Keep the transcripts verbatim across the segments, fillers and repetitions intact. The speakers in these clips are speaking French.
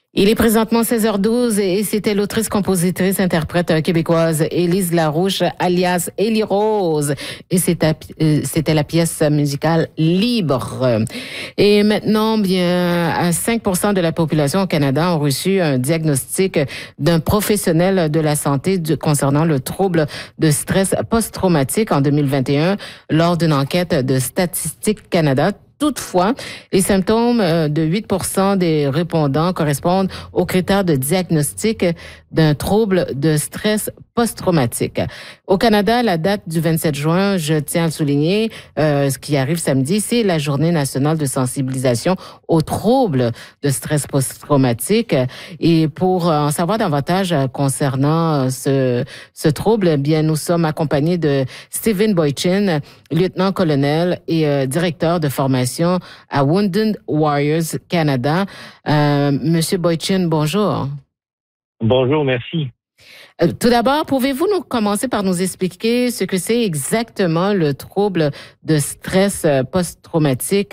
Il est présentement seize heures douze et c'était l'autrice, compositrice, interprète québécoise Élise Larouche, alias Élie Rose. Et c'était, c'était la pièce musicale Libre. Et maintenant, bien, cinq pour cent de la population au Canada ont reçu un diagnostic d'un professionnel de la santé de, concernant le trouble de stress post-traumatique en deux mille vingt et un lors d'une enquête de Statistique Canada. Toutefois, les symptômes de huit pour cent des répondants correspondent aux critères de diagnostic d'un trouble de stress post-traumatique. Au Canada, la date du vingt-sept juin, je tiens à le souligner, euh, ce qui arrive samedi, c'est la Journée nationale de sensibilisation aux troubles de stress post-traumatique. Et pour en savoir davantage concernant ce, ce trouble, eh bien, nous sommes accompagnés de Stephen Boychin, lieutenant-colonel et euh, directeur de formation à Wounded Warriors Canada. Euh, Monsieur Boychin, bonjour. Bonjour, merci. Euh, tout d'abord, pouvez-vous nous commencer par nous expliquer ce que c'est exactement le trouble de stress post-traumatique?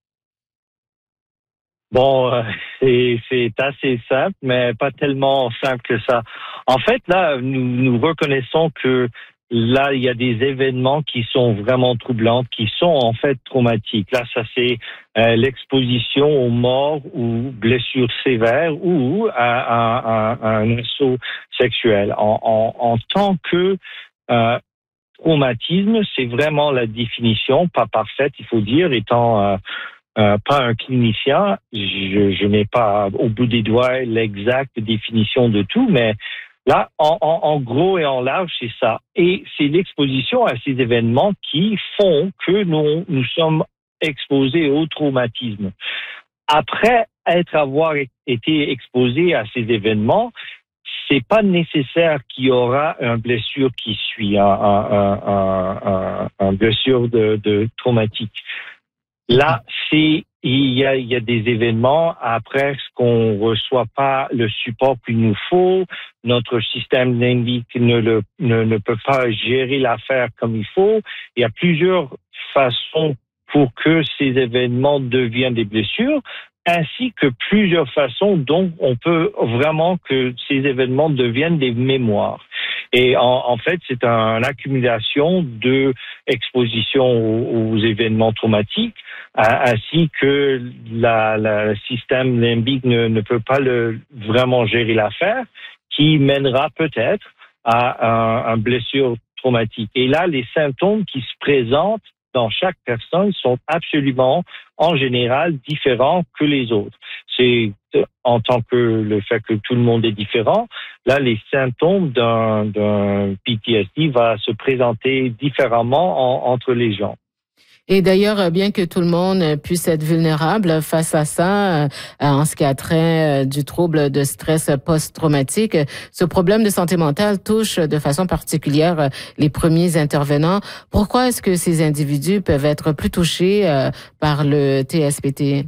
Bon, euh, c'est, c'est assez simple, mais pas tellement simple que ça. En fait, là, nous, nous reconnaissons que là, il y a des événements qui sont vraiment troublants, qui sont en fait traumatiques. Là, ça c'est euh, l'exposition aux morts ou blessures sévères ou à, à, à, à un assaut sexuel. En, en, en tant que euh, traumatisme, c'est vraiment la définition, pas parfaite, il faut dire, étant euh, euh, pas un clinicien, je, je n'ai pas au bout des doigts l'exacte définition de tout, mais là, en, en, en gros et en large, c'est ça. Et c'est l'exposition à ces événements qui font que nous, nous sommes exposés au traumatisme. Après être avoir été exposé à ces événements, c'est pas nécessaire qu'il y aura une blessure qui suit, un, un, un, un, un blessure de, de traumatique. Là, c'est il y a il y a des événements après ce qu'on reçoit pas le support qu'il nous faut, notre système limbique ne le ne, ne peut pas gérer l'affaire comme il faut. Il y a plusieurs façons pour que ces événements deviennent des blessures, ainsi que plusieurs façons dont on peut vraiment que ces événements deviennent des mémoires. Et en, en fait, c'est une accumulation de exposition aux, aux événements traumatiques, ainsi que la, la, le système limbique ne, ne peut pas le, vraiment gérer l'affaire, qui mènera peut-être à un, un blessure traumatique. Et là, les symptômes qui se présentent dans chaque personne sont absolument, en général, différents que les autres. C'est en tant que le fait que tout le monde est différent, là, les symptômes d'un, d'un P T S D va se présenter différemment en, entre les gens. Et d'ailleurs, bien que tout le monde puisse être vulnérable face à ça, en ce qui a trait du trouble de stress post-traumatique, ce problème de santé mentale touche de façon particulière les premiers intervenants. Pourquoi est-ce que ces individus peuvent être plus touchés par le T S P T?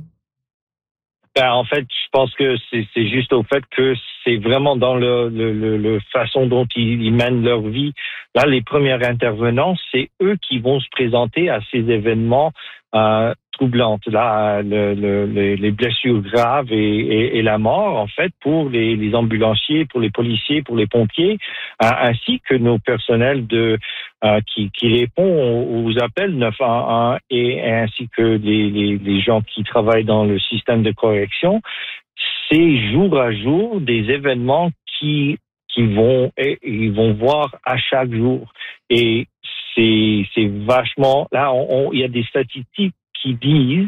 Ben, en fait, je pense que c'est, c'est juste au fait que c'est vraiment dans le, le, le, le façon dont ils, ils mènent leur vie. Là, les premiers intervenants, c'est eux qui vont se présenter à ces événements euh, troublantes. Là, le, le, les blessures graves et, et, et la mort, en fait, pour les, les ambulanciers, pour les policiers, pour les pompiers, euh, ainsi que nos personnels de euh, qui, qui répondent aux appels neuf un un et ainsi que les, les, les gens qui travaillent dans le système de correction. C'est jour à jour des événements qui qui vont ils vont voir à chaque jour, et c'est c'est vachement là on, on, il y a des statistiques qui disent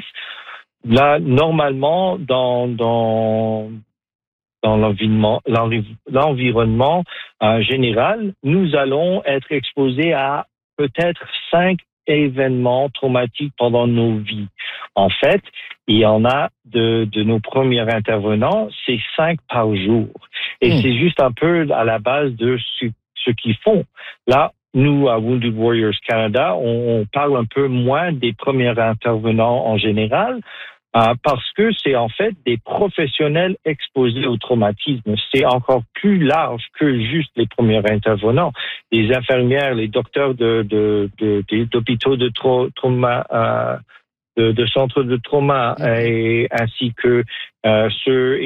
là normalement dans dans dans l'environnement l'environnement euh, général, nous allons être exposés à peut-être cinq événements traumatiques pendant nos vies. En fait, il y en a de, de nos premiers intervenants, c'est cinq par jour. Et mmh. c'est juste un peu à la base de ce, ce qu'ils font. Là, nous, à Wounded Warriors Canada, on, on parle un peu moins des premiers intervenants en général, euh, parce que c'est en fait des professionnels exposés au traumatisme. C'est encore plus large que juste les premiers intervenants. Les infirmières, les docteurs de, de, de, de d'hôpitaux de tra- trauma, euh, de, de centres de trauma, et ainsi que euh, ceux